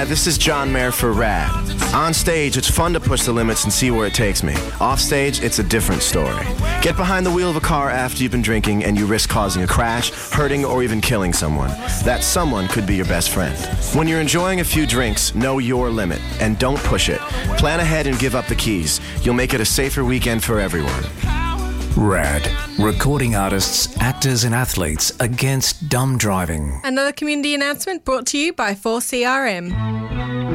Hi, this is John Mayer for RAD. On stage, it's fun to push the limits and see where it takes me. Off stage, it's a different story. Get behind the wheel of a car after you've been drinking and you risk causing a crash, hurting, or even killing someone. That someone could be your best friend. When you're enjoying a few drinks, know your limit and don't push it. Plan ahead and give up the keys. You'll make it a safer weekend for everyone. RAD. Recording artists, actors and athletes against dumb driving. Another community announcement brought to you by 4CRM.